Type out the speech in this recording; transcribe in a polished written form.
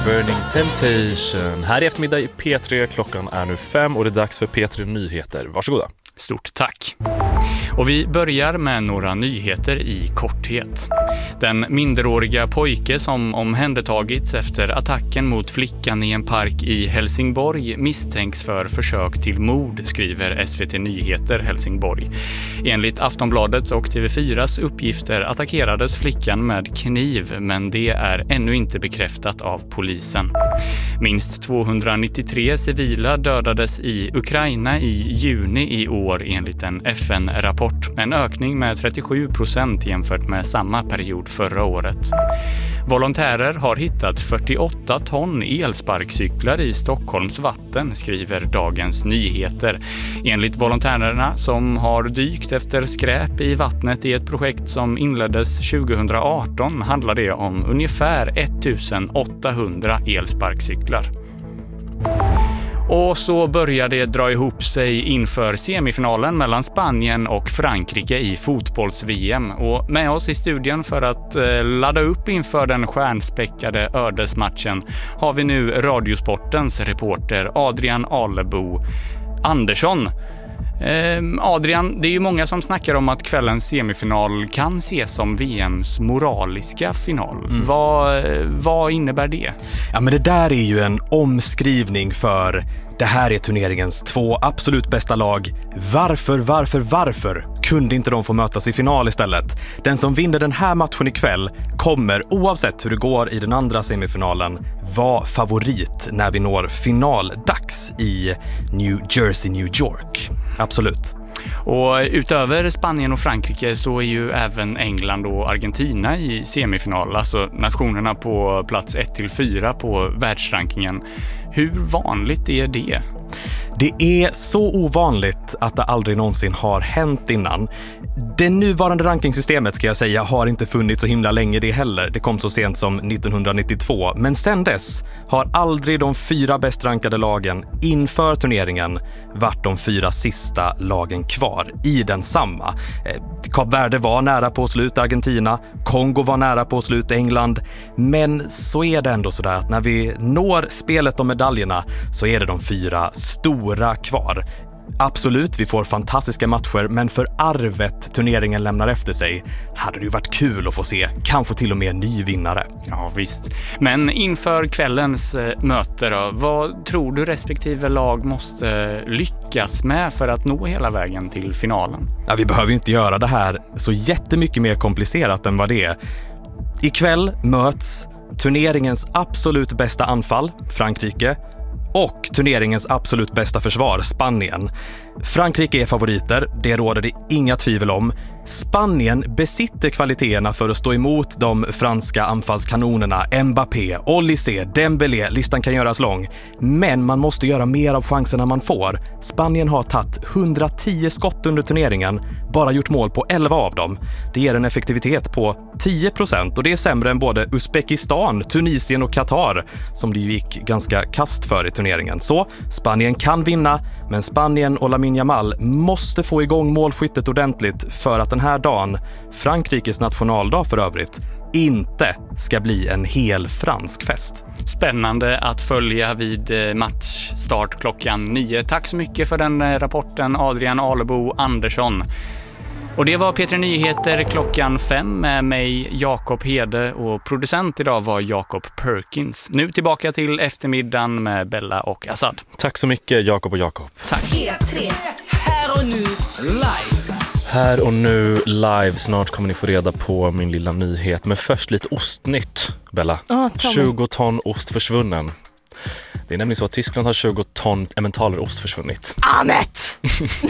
Burning Temptation. Här i eftermiddag i P3, klockan är nu 5 och det är dags för P3 Nyheter. Varsågoda. Stort tack. Och vi börjar med några nyheter i korthet. Den minderåriga pojke som omhändertagits efter attacken mot flickan i en park i Helsingborg misstänks för försök till mord, skriver SVT Nyheter Helsingborg. Enligt Aftonbladets och TV4s uppgifter attackerades flickan med kniv, men det är ännu inte bekräftat av polisen. Minst 293 civila dödades i Ukraina i juni i år enligt en FN-rapport. En ökning med 37% jämfört med samma period förra året. Volontärer har hittat 48 ton elsparkcyklar i Stockholms vatten, skriver Dagens Nyheter. Enligt volontärerna som har dykt efter skräp i vattnet i ett projekt som inleddes 2018 handlar det om ungefär 1800 elsparkcyklar. Och så börjar det dra ihop sig inför semifinalen mellan Spanien och Frankrike i fotbolls-VM. Och med oss i studion för att ladda upp inför den stjärnspäckade ödesmatchen har vi nu Radiosportens reporter Adrian Alebo Andersson. Adrian, det är ju många som snackar om att kvällens semifinal kan ses som VMs moraliska final. Vad innebär det? Ja, men det där är ju en omskrivning för det här är turneringens 2 absolut bästa lag. Varför kunde inte de få mötas i final istället? Den som vinner den här matchen ikväll kommer, oavsett hur det går i den andra semifinalen, vara favorit när vi når finaldags i New Jersey, New York. Absolut. Och utöver Spanien och Frankrike så är ju även England och Argentina i semifinal, alltså nationerna på plats 1-4 på världsrankingen. Hur vanligt är det? Det är så ovanligt att det aldrig någonsin har hänt innan. Det nuvarande rankingsystemet, ska jag säga, har inte funnits så himla länge det heller. Det kom så sent som 1992. Men sen dess har aldrig de 4 bäst rankade lagen inför turneringen varit de 4 sista lagen kvar i densamma. Kap Verde var nära på slut Argentina, Kongo var nära på slut England. Men så är det ändå sådär att när vi når spelet om medaljerna så är det de 4 stora kvar. Absolut, vi får fantastiska matcher, men för arvet turneringen lämnar efter sig hade det ju varit kul att få se, kanske till och med en ny vinnare. Ja visst, men inför kvällens möte då, vad tror du respektive lag måste lyckas med för att nå hela vägen till finalen? Ja, vi behöver ju inte göra det här så jättemycket mer komplicerat än vad det är. Ikväll möts turneringens absolut bästa anfall, Frankrike, och turneringens absolut bästa försvar, Spanien. Frankrike är favoriter, det råder det inga tvivel om. Spanien besitter kvaliteterna för att stå emot de franska anfallskanonerna Mbappé, Olysée, Dembélé, listan kan göras lång. Men man måste göra mer av chanserna man får. Spanien har tagit 110 skott under turneringen, bara gjort mål på 11 av dem. Det ger en effektivitet på 10% och det är sämre än både Uzbekistan, Tunisien och Qatar som det gick ganska kast för i turneringen. Så Spanien kan vinna, men Spanien och Lamine Yamal måste få igång målskyttet ordentligt för att den här dagen, Frankrikes nationaldag för övrigt, inte ska bli en hel fransk fest. Spännande att följa vid matchstart klockan 9. Tack så mycket för den rapporten, Adrian Alebo Andersson. Och det var P3 Nyheter klockan 5 med mig, Jakob Hede, och producent idag var Jakob Perkins. Nu tillbaka till eftermiddagen med Bella och Assad. Tack så mycket, Jakob och Jakob. Tack. P3, här och nu, live. Här och nu live, snart kommer ni få reda på min lilla nyhet. Men först lite ostnytt, Bella. 20 ton ost försvunnen. Det är nämligen så att Tyskland har 20 ton emmentaler ost försvunnit. Annette!